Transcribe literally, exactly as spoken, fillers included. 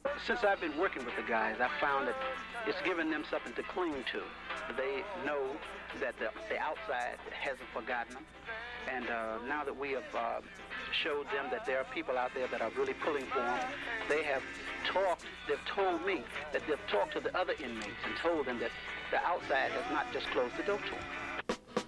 Since I've been working with the guys, I've found that it's given them something to cling to. They know that the, the outside hasn't forgotten them. And uh, now that we have uh, showed them that there are people out there that are really pulling for them, they have talked, they've told me that they've talked to the other inmates and told them that the outside has not just closed the door to them.